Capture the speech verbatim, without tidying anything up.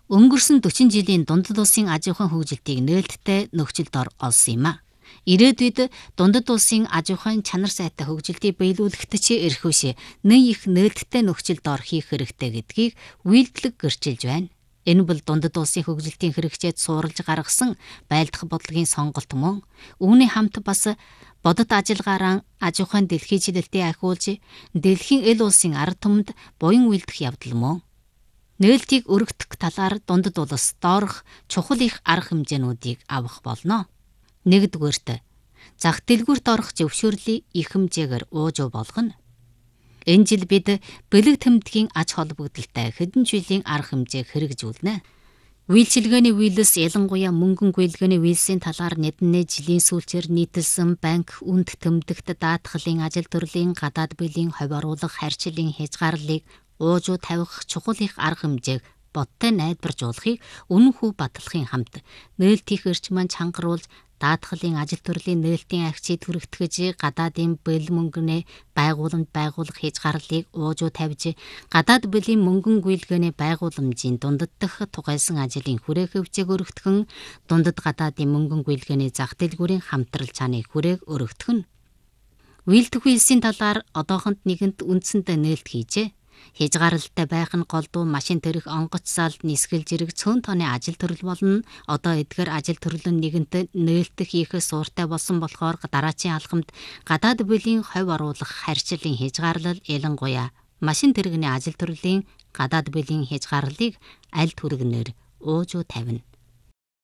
Өнгөрсөн forty жилийн дундад улсын аж ахуйн хөгжилтийг нээлттэй нөхцөлд олсон юм а. Ирээдүйд дундад улсын аж ахуйн чанар сайтай хөгжилтийг биелүүлэхэд ч эрхвш нэн их нээлттэй нөхцөлд ор хийх хэрэгтэй гэдгийг үйлдэлэг гэрчилж байна. Энэ бол дундад улсын хөгжилтийн хэрэгцээд суурилж гаргасан байлдах бодлогын сонголт мөн. Үүний хамт бас бодит ажиллагаараа аж ахуйн дэлхийчлэлтийг ахиулж дэлхийн эл улсын ард түмэнд буян үйлдэх явдал мөн. Нээлтийг өргөдөх талаар дундад улс доорх чухал их арга хэмжээнүүдийг авах болно. Нэгдүгээрт зах дэлгүүрт орох зөвшөөрлийг их хэмжээгээр уужуу болгоно. Энэ жил бид бэлэг тэмдгийн аж холбогдолтой хэдэн жилийн арга хэмжээг хэрэгжүүлнэ. Үйлчилгээний үйлс ялангуяа мөнгөн гүйлгээний үйлсийн талаар нэднэ жилийн сүүлчээр нийтэлсэн банк үнд тэмдэгт даатгалын ажил төрлийн гадаад биелийн хувь оруулах харьцлын хязгаарлалыг уужуу тавих чухал их арга хэмжээг бодтой найдваржуулахыг үнэнхүү батлахын хамт нээлтийн эрчим чангаруулж даатгалын ажил төрлийн нээлтийн акцийг түрэгтгэж гадаадын бэл мөнгөний байгууламж байгуулах хязгаарлалыг уужуу тавьж гадаад бэлгийн мөнгөн гүйлгээний байгууламжийн дундад дах тугайлсан ажлын хүрээх хөвчөг өргөтгөн дундад гадаадын мөнгөн гүйлгээний зах дэлгүүрийн хамтрал чаныг хүрээг өргөтгөн. Үйлдэх үйлсийн талаар одоохонд нэгэнт үндсэндээ нээлт хийжээ. Хязгаарлалтай байх нь голдуу машин төрөх онгоц салд нисгэл зэрэг цөөн тооны ажил төрөл болно. Одоо эдгээр ажил төрөл нь нэгэнт нээлтэх хийх сууртай болсон болохоор дараачийн алхамд гадаад бүлийн хувь оруулах харьцлын хязгаарлал ялангуяа машин тэрэгний ажил төрлийн гадаад бүлийн хязгаарлалыг аль түргэнээр уужуу тавина.